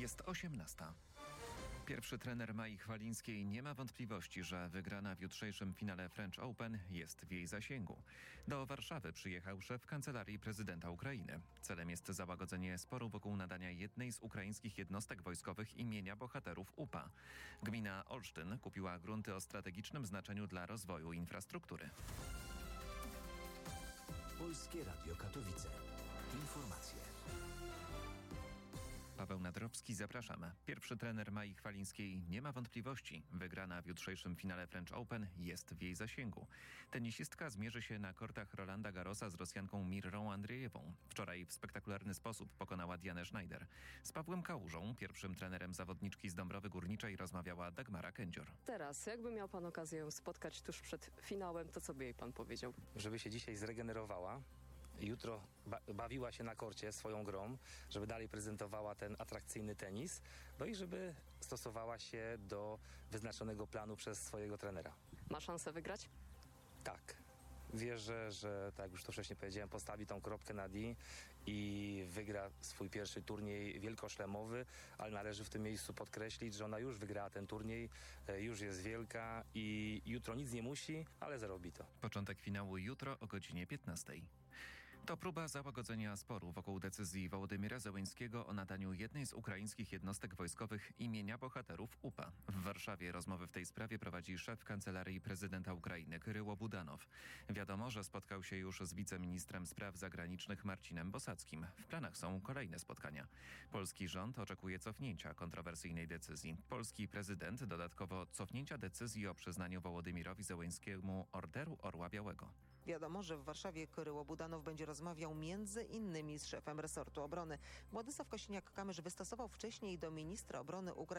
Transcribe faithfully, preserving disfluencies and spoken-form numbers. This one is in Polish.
Jest osiemnasta. Pierwszy trener Mai Chwalińskiej nie ma wątpliwości, że wygrana w jutrzejszym finale French Open jest w jej zasięgu. Do Warszawy przyjechał szef Kancelarii Prezydenta Ukrainy. Celem jest załagodzenie sporu wokół nadania jednej z ukraińskich jednostek wojskowych imienia bohaterów U P A. Gmina Olsztyn kupiła grunty o strategicznym znaczeniu dla rozwoju infrastruktury. Polskie Radio Katowice. Informacje. Paweł Nadrowski, zapraszam. Pierwszy trener Mai Chwalińskiej nie ma wątpliwości. Wygrana w jutrzejszym finale French Open jest w jej zasięgu. Tenisistka zmierzy się na kortach Rolanda Garrosa z Rosjanką Mirrą Andrzejewą. Wczoraj w spektakularny sposób pokonała Dianę Schneider. Z Pawłem Kałużą, pierwszym trenerem zawodniczki z Dąbrowy Górniczej, rozmawiała Dagmara Kędzior. Teraz, jakby miał pan okazję spotkać tuż przed finałem, to co by jej pan powiedział? Żeby się dzisiaj zregenerowała, jutro ba- bawiła się na korcie swoją grą, żeby dalej prezentowała ten atrakcyjny tenis, no i żeby stosowała się do wyznaczonego planu przez swojego trenera. Ma szansę wygrać? Tak. Wierzę, że tak jak już to wcześniej powiedziałem, postawi tą kropkę na D i wygra swój pierwszy turniej wielkoszlemowy, ale należy w tym miejscu podkreślić, że ona już wygrała ten turniej, już jest wielka i jutro nic nie musi, ale zrobi to. Początek finału jutro o godzinie piętnastej. To próba załagodzenia sporu wokół decyzji Wołodymyra Zełenskiego o nadaniu jednej z ukraińskich jednostek wojskowych imienia bohaterów U P A. W Warszawie rozmowy w tej sprawie prowadzi szef Kancelarii Prezydenta Ukrainy Kryło Budanow. Wiadomo, że spotkał się już z wiceministrem spraw zagranicznych Marcinem Bosackim. W planach są kolejne spotkania. Polski rząd oczekuje cofnięcia kontrowersyjnej decyzji. Polski prezydent dodatkowo cofnięcia decyzji o przyznaniu Wołodymyrowi Zełenskiemu Orderu Orła Białego. Wiadomo, że w Warszawie Kryło Budanow będzie rozmawiał między innymi z szefem resortu obrony. Władysław Kosiniak-Kamysz wystosował wcześniej do ministra obrony Ukrainy